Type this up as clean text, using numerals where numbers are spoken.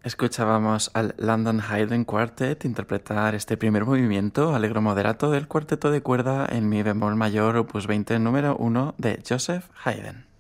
Escuchábamos al London Haydn Quartet interpretar este primer movimiento allegro moderato del cuarteto de cuerda en mi bemol mayor opus 20 número 1 de Joseph Haydn.